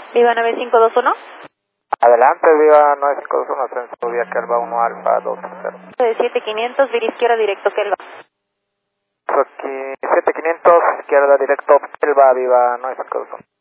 Viva 9521. Adelante, Viva 9521, ascenso vía Kelva 1 Alfa 20. De 7500, vía izquierda directo Kelva. Aquí 7500, izquierda directo Kelva, Viva 9521.